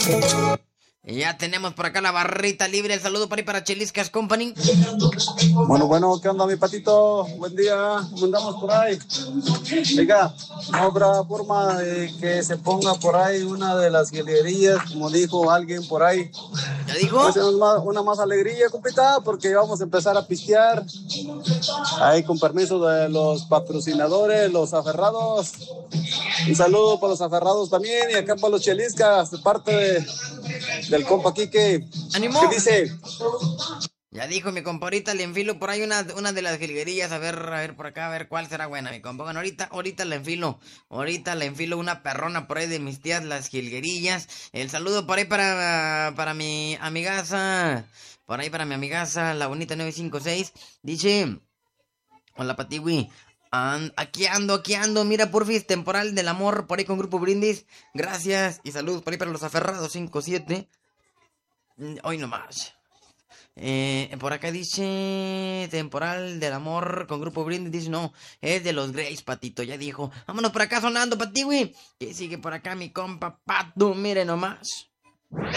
Y ya tenemos por acá la barrita libre. El saludo para ahí para Cheliscas Company. Bueno, ¿qué onda, mi patito? Buen día, ¿cómo andamos por ahí? Oiga, no habrá forma de que se ponga por ahí una de las jilguerillas, como dijo alguien por ahí. ¿Ya dijo? Pues una más alegría, compita, porque vamos a empezar a pistear. Ahí con permiso de los patrocinadores, los aferrados. Un saludo para los aferrados también y acá para los cheliscas, de parte del compa Quique. ¡Ánimo! ¿Qué dice? Ya dijo mi compa, ahorita le enfilo por ahí una de las jilguerillas, a ver por acá, a ver cuál será buena, mi compa. Bueno, ahorita le enfilo una perrona por ahí de mis tías, las jilguerillas. El saludo por ahí para mi amigaza, la bonita 956. Dice, hola Patiwi, aquí ando, mira porfis, temporal del amor, por ahí con Grupo Brindis. Gracias, y saludos por ahí para los aferrados 57. Hoy nomás. Por acá dice temporal del amor con Grupo Brindis. Dice no, es de los Grays, Patito. Ya dijo, vámonos por acá sonando, Patiwi. Que sigue por acá mi compa Pato, mire nomás.